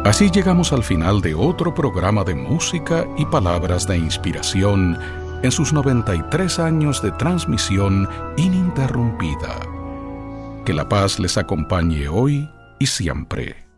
Así llegamos al final de otro programa de música y palabras de inspiración en sus 93 años de transmisión ininterrumpida. Que la paz les acompañe hoy y siempre.